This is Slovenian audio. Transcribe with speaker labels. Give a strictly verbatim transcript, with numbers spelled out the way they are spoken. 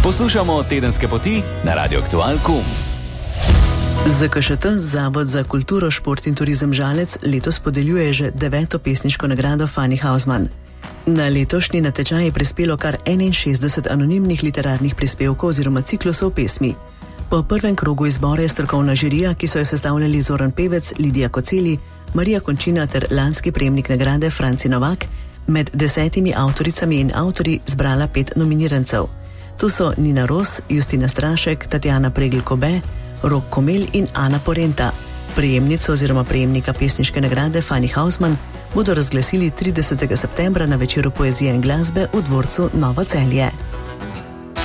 Speaker 1: Poslušamo Tedenske poti na Radio Aktual pika com.
Speaker 2: Z K Š T, Zavod za kulturo, šport in turizem Žalec, letos podeljuje že deveto pesniško nagrado Fanny Hausmann. Na letošnji natečaj je prispelo kar enainšestdeset anonimnih literarnih prispevkov oziroma ciklusov pesmi. Po prvem krogu izbora je strokovna žirija, ki so jo sestavljali Zoran Pevec, Lidija Koceli, Marija Končina ter lanski prejemnik nagrade Franci Novak, med desetimi avtoricami in avtorji zbrala pet nominirancev. Tu so Nina Ros, Justina Strašek, Tatjana Pregl-Kobe, Rok Komel in Ana Porenta. Prejemnico oziroma prejemnika pesniške nagrade Fanny Hausmann bodo razglasili tridesetega septembra na večeru poezije in glasbe v dvorcu Novo Celje.